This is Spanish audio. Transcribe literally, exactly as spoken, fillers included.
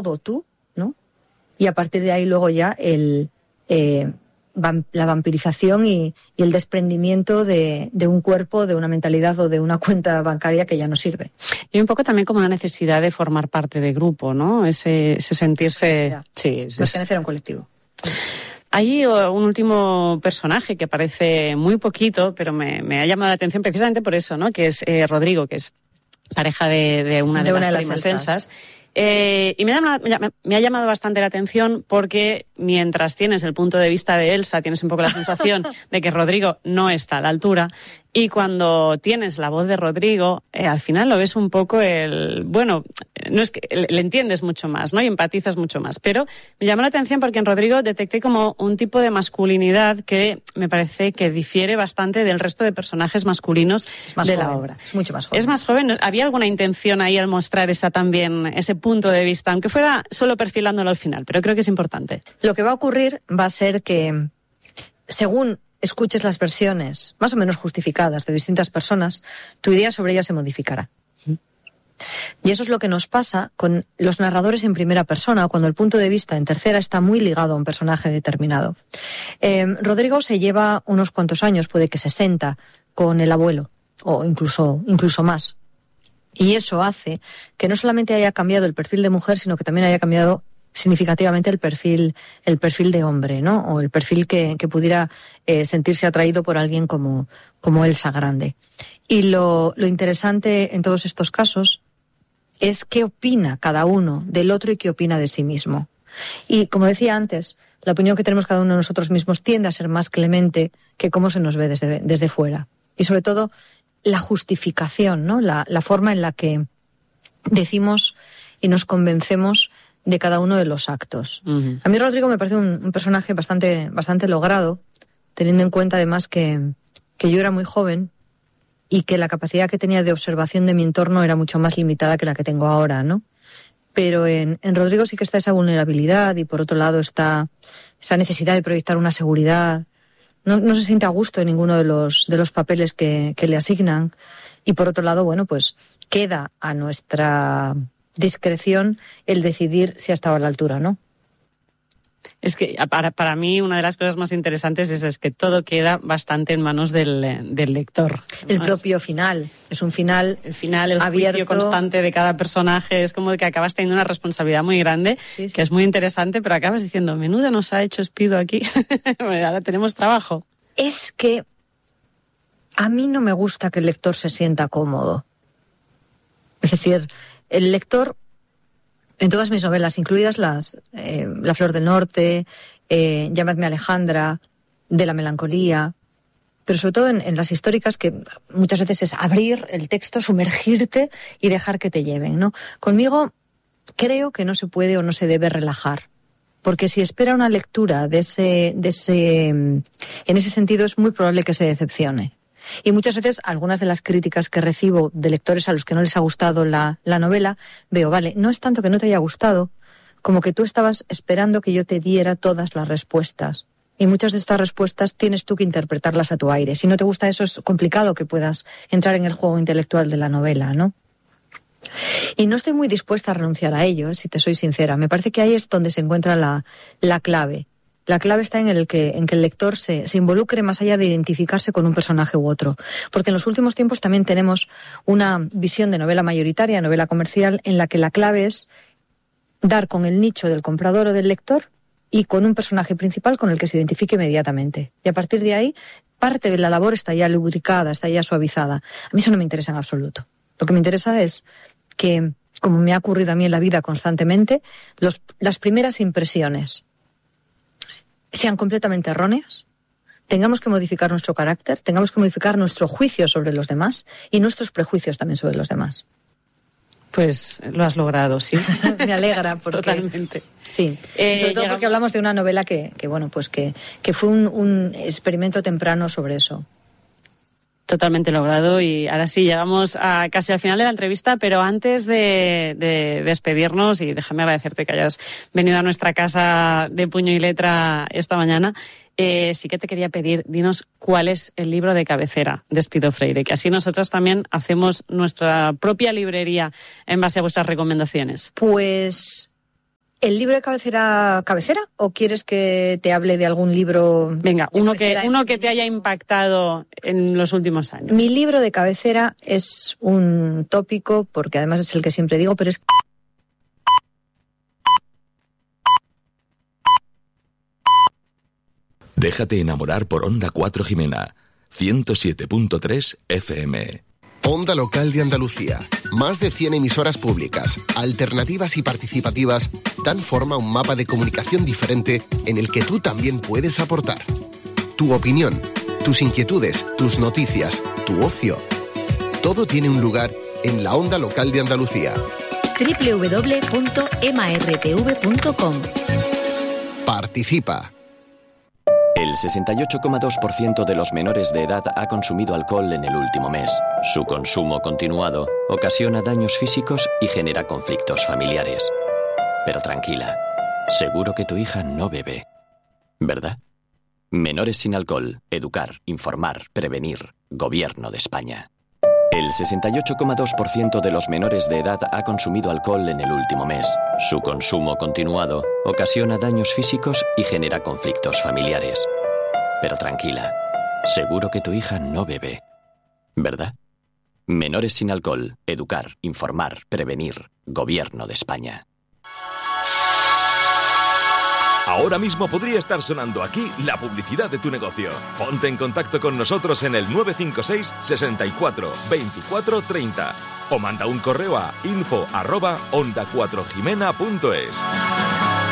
todo tú, ¿no? Y a partir de ahí luego ya el eh, la vampirización y, y el desprendimiento de, de un cuerpo, de una mentalidad o de una cuenta bancaria que ya no sirve. Y un poco también como una necesidad de formar parte de grupo, ¿no? Ese, ese sentirse... Sí, sí, pertenecer a un colectivo. Hay un último personaje que aparece muy poquito, pero me, me ha llamado la atención precisamente por eso, ¿no? Que es eh, Rodrigo, que es pareja de, de una de, de, las, una de las primas Elsas. Eh, y me ha, me ha llamado bastante la atención porque mientras tienes el punto de vista de Elsa, tienes un poco la sensación de que Rodrigo no está a la altura, y cuando tienes la voz de Rodrigo, eh, al final lo ves un poco el... Bueno, no es que le entiendes mucho más, ¿no? Y empatizas mucho más. Pero me llamó la atención porque en Rodrigo detecté como un tipo de masculinidad que me parece que difiere bastante del resto de personajes masculinos de joven, la obra. Es mucho más joven. Es más joven. ¿Había alguna intención ahí al mostrar esa también, ese punto de vista, aunque fuera solo perfilándolo al final? Pero creo que es importante. Lo que va a ocurrir va a ser que, según escuches las versiones más o menos justificadas de distintas personas, tu idea sobre ellas se modificará. Y eso es lo que nos pasa con los narradores en primera persona, cuando el punto de vista en tercera está muy ligado a un personaje determinado. Eh, Rodrigo se lleva unos cuantos años, puede que sesenta, con el abuelo, o incluso, incluso más. Y eso hace que no solamente haya cambiado el perfil de mujer, sino que también haya cambiado significativamente el perfil, el perfil de hombre, ¿no? O el perfil que, que pudiera eh, sentirse atraído por alguien como, como Elsa Grande. Y lo, lo interesante en todos estos casos es qué opina cada uno del otro y qué opina de sí mismo. Y como decía antes, la opinión que tenemos cada uno de nosotros mismos tiende a ser más clemente que cómo se nos ve desde, desde fuera. Y sobre todo, la justificación, ¿no? La, la forma en la que decimos y nos convencemos de cada uno de los actos. Uh-huh. A mí Rodrigo me parece un, un personaje bastante, bastante logrado, teniendo en cuenta además que, que yo era muy joven y que la capacidad que tenía de observación de mi entorno era mucho más limitada que la que tengo ahora, ¿no? Pero en, en Rodrigo sí que está esa vulnerabilidad y por otro lado está esa necesidad de proyectar una seguridad. No, no se siente a gusto en ninguno de los, de los papeles que, que le asignan. Y por otro lado, bueno, pues queda a nuestra discreción el decidir si ha estado a la altura o no. Es que para, para mí una de las cosas más interesantes es, es que todo queda bastante en manos del, del lector. El propio final. Es un final El final, el abierto. Juicio constante de cada personaje. Es como que acabas teniendo una responsabilidad muy grande, sí, sí. que es muy interesante, pero acabas diciendo, menuda nos ha hecho Espido aquí. Ahora tenemos trabajo. Es que a mí no me gusta que el lector se sienta cómodo. Es decir, el lector, en todas mis novelas, incluidas las eh, La Flor del Norte, eh, Llamadme Alejandra, De la Melancolía, pero sobre todo en, en las históricas, que muchas veces es abrir el texto, sumergirte y dejar que te lleven, ¿no? Conmigo creo que no se puede o no se debe relajar, porque si espera una lectura de ese, de ese, en ese sentido es muy probable que se decepcione. Y muchas veces algunas de las críticas que recibo de lectores a los que no les ha gustado la, la novela, veo, vale, no es tanto que no te haya gustado, como que tú estabas esperando que yo te diera todas las respuestas. Y muchas de estas respuestas tienes tú que interpretarlas a tu aire. Si no te gusta eso, es complicado que puedas entrar en el juego intelectual de la novela, ¿no? Y no estoy muy dispuesta a renunciar a ello, ¿eh? Si te soy sincera. Me parece que ahí es donde se encuentra la, la clave. La clave está en el que, en que el lector se, se involucre más allá de identificarse con un personaje u otro. Porque en los últimos tiempos también tenemos una visión de novela mayoritaria, novela comercial, en la que la clave es dar con el nicho del comprador o del lector y con un personaje principal con el que se identifique inmediatamente. Y a partir de ahí, parte de la labor está ya lubricada, está ya suavizada. A mí eso no me interesa en absoluto. Lo que me interesa es que, como me ha ocurrido a mí en la vida constantemente, los, las primeras impresiones sean completamente erróneas, tengamos que modificar nuestro carácter, tengamos que modificar nuestro juicio sobre los demás y nuestros prejuicios también sobre los demás. Pues lo has logrado, sí. Me alegra porque... Totalmente. Sí, eh, sobre todo llegamos... porque hablamos de una novela que, que bueno, pues que, que fue un, un experimento temprano sobre eso. Totalmente logrado, y ahora sí, llegamos a casi al final de la entrevista, pero antes de, de despedirnos, y déjame agradecerte que hayas venido a nuestra casa de puño y letra esta mañana, eh, sí que te quería pedir, dinos cuál es el libro de cabecera de Espido Freire, que así nosotros también hacemos nuestra propia librería en base a vuestras recomendaciones. Pues ¿El libro de cabecera, cabecera? ¿O quieres que te hable de algún libro? Venga, uno que, uno que te haya impactado en los últimos años. Mi libro de cabecera es un tópico, porque además es el que siempre digo, pero es... Déjate enamorar por Onda cuatro Jimena, ciento siete punto tres F M. Onda Local de Andalucía. Más de cien emisoras públicas, alternativas y participativas, dan forma a un mapa de comunicación diferente en el que tú también puedes aportar. Tu opinión, tus inquietudes, tus noticias, tu ocio. Todo tiene un lugar en la Onda Local de Andalucía. doble u doble u doble u punto m r t v punto com. Participa. El sesenta y ocho coma dos por ciento de los menores de edad ha consumido alcohol en el último mes. Su consumo continuado ocasiona daños físicos y genera conflictos familiares. Pero tranquila, seguro que tu hija no bebe, ¿verdad? Menores sin alcohol, educar, informar, prevenir. Gobierno de España. El sesenta y ocho coma dos por ciento de los menores de edad ha consumido alcohol en el último mes. Su consumo continuado ocasiona daños físicos y genera conflictos familiares. Pero tranquila, seguro que tu hija no bebe, ¿verdad? Menores sin alcohol, educar, informar, prevenir. Gobierno de España. Ahora mismo podría estar sonando aquí la publicidad de tu negocio. Ponte en contacto con nosotros en el nueve cinco seis, sesenta y cuatro, veinticuatro, treinta o manda un correo a info arroba onda cuatro jimena punto es.